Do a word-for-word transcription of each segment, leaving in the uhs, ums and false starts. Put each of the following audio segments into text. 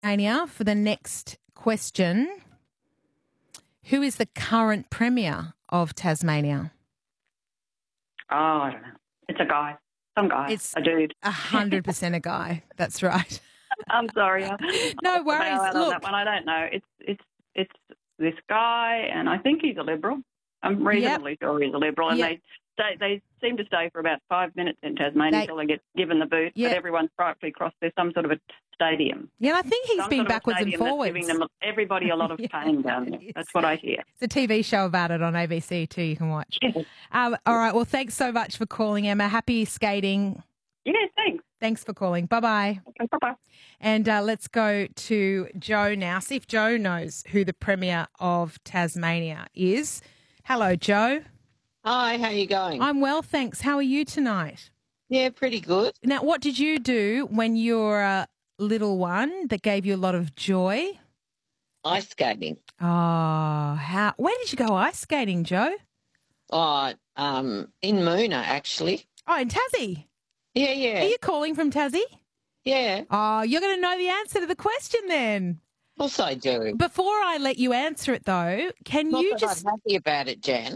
Ania, for the next question. Who is the current Premier of Tasmania? Oh, I don't know. It's a guy. Some guy. It's a dude. A hundred percent a guy. That's right. I'm sorry. I'll, No I'll worries. bail out Look, on that one. I don't know. It's it's it's this guy, and I think he's a Liberal. I'm reasonably sure he's a Liberal, and Yep. they stay, they seem to stay for about five minutes in Tasmania They- until they get given the boot. Yep. But everyone's rightfully crossed. There's some sort of a stadium. yeah, I think he's Some been sort of a backwards and stadium that's forwards. giving them everybody a lot of Yeah, pain down there. it is. That's what I hear. It's a T V show about it on A B C too. You can watch. Yeah, Um, all right. Well, thanks so much for calling, Emma. Happy skating. yeah thanks. Thanks for calling. Bye bye. Okay, bye-bye. And uh, let's go to Joe now. See if Joe knows who the Premier of Tasmania is. Hello, Joe. Hi, how you going? I'm well, thanks. How are you tonight? Yeah, pretty good. Now, what did you do when you were a little one that gave you a lot of joy? Ice skating. Oh, how? Where did you go ice skating, Joe? Oh, um, in Moona, actually. Oh, in Tassie. Yeah, Are yeah, you calling from Tassie? yeah. Oh, you're going to know the answer to the question then. Of course I do. Before I let you answer it, though, can Not you that just I'm happy about it, Jan.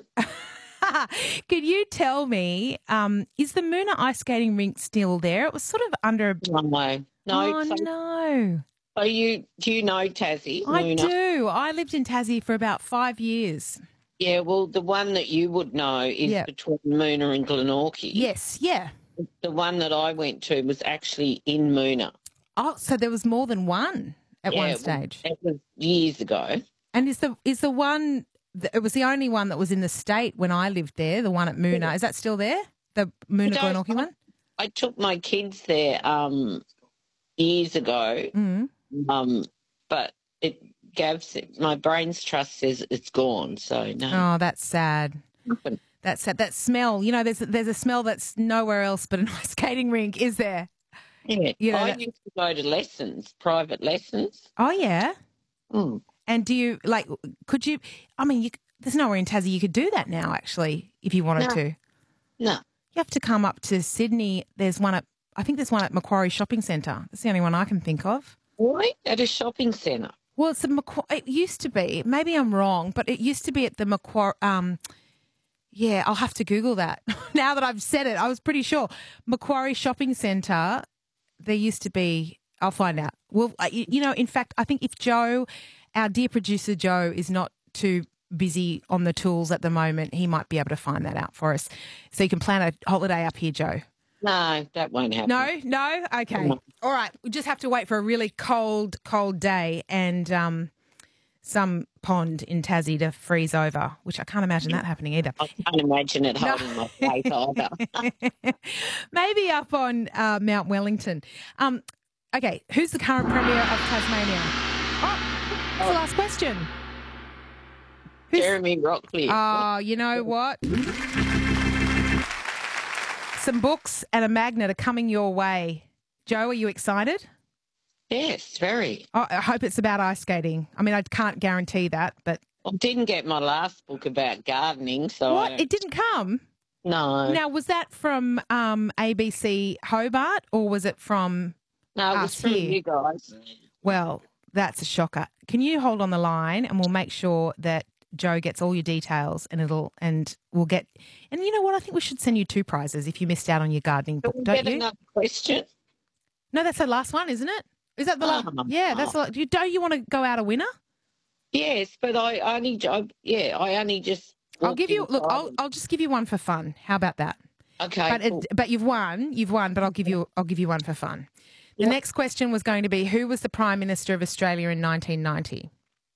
can you tell me, um, is the Moona ice skating rink still there? It was sort of under. No, no. Oh so, no, so you do you know Tassie? I Moona? do. I lived in Tassie for about five years. Yeah, well, the one that you would know is Yeah. between Moona and Glenorchy. Yes, yeah. The one that I went to was actually in Moona. Oh, so there was more than one at Yeah, one it was- stage. It was years ago. And is the is the one? It was the only one that was in the state when I lived there. The one at Moona. Is that still there? The Moona don't- Glenorchy one. I took my kids there um, years ago. Mm. Um, but it Gav's my brains trust says it's gone, so no. Oh, that's sad. Nothing. That's sad. That smell. You know, there's there's a smell that's nowhere else but an ice skating rink. Is there? Yeah. You know, I that- used to go to lessons, private lessons. Oh yeah. Mm. And do you like? Could you? I mean, you, there's nowhere in Tassie you could do that now. Actually, if you wanted No. to, No. you have to come up to Sydney. There's one at. I think there's one at Macquarie Shopping Centre. That's the only one I can think of. Right? At a shopping centre. Well, it's the Macquarie. It used to be. Maybe I'm wrong, but it used to be at the Macquarie. Um, yeah, I'll have to Google that. Now that I've said it, I was pretty sure Macquarie Shopping Centre. There used to be. I'll find out. Well, uh, you, you know, in fact, I think if Joe, our dear producer Joe, is not too busy on the tools at the moment, he might be able to find that out for us. So you can plan a holiday up here, Joe. No, that won't happen. No, no, okay, No. all right. We just have to wait for a really cold, cold day and um, some pond in Tassie to freeze over, which I can't imagine that happening either. I can't imagine it holding my face either. Maybe up on uh, Mount Wellington. Um, okay, who's the current Premier of Tasmania? Oh, that's the last question. Who's- Jeremy Rockcliffe. Oh, you know what? Some books and a magnet are coming your way. Joe, are you excited? Yes, very. Oh, I hope it's about ice skating. I mean, I can't guarantee that, but I didn't get my last book about gardening, so I what? don't- It didn't come? no. Now, was that from um, A B C Hobart or was it from... No, it was us from here. you guys. Well, that's a shocker. Can you hold on the line and we'll make sure that Joe gets all your details and it'll and we'll get and you know what? I think we should send you two prizes if you missed out on your gardening Can book, we don't get you? another question? No, that's the last one, isn't it? Is that the last? Oh. Yeah, that's the last. You don't you want to go out a winner? Yes, but I only, I, yeah, I only just. I'll walked give you look. I'll inside. I'll just give you one for fun. How about that? Okay. But cool. it, but you've won. You've won. But I'll give you I'll give you one for fun. The Yep. next question was going to be who was the Prime Minister of Australia in nineteen ninety?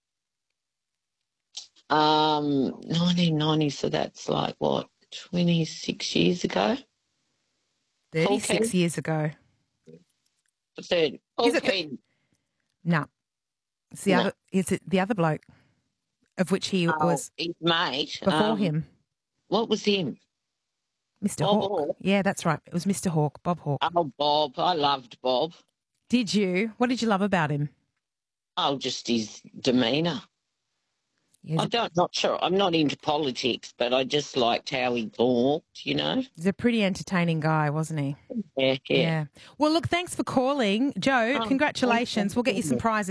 Um, nineteen ninety. So that's like what, twenty-six years ago. Thirty-six Okay. years ago. The third. Paul Is it- Keating. No, it's the No. other. Is it the other bloke, of which he Oh, was his mate. before um, him, What was him? Mister Bob Hawke. Hawke. Yeah, that's right. It was Mister Hawke, Bob Hawke. Oh, Bob. I loved Bob. Did you? What did you love about him? Oh, just his demeanour. He's I a, don't, not sure. I'm not into politics, but I just liked how he walked, you know? he's a pretty entertaining guy, wasn't he? Yeah, yeah. Yeah. Well, look, thanks for calling. Joe, Oh, congratulations. We'll get you some prizes.